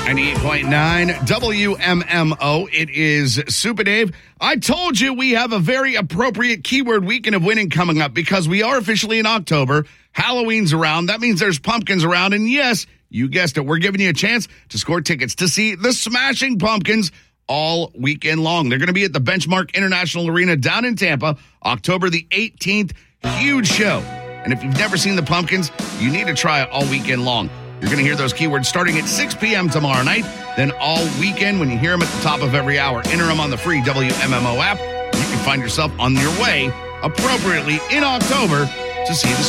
98.9 WMMO. It is Super Dave. I told you we have a very appropriate keyword weekend of winning coming up because we are officially in October. Halloween's around. That means there's pumpkins around. And yes, you guessed it. We're giving you a chance to score tickets to see the Smashing Pumpkins all weekend long. They're going to be at the Benchmark International Arena down in Tampa, October the 18th. Huge show. And if you've never seen the Pumpkins, you need to try it all weekend long. You're going to hear those keywords starting at 6 p.m. tomorrow night, then all weekend when you hear them at the top of every hour. Enter them on the free WMMO app. You can find yourself on your way appropriately in October to see the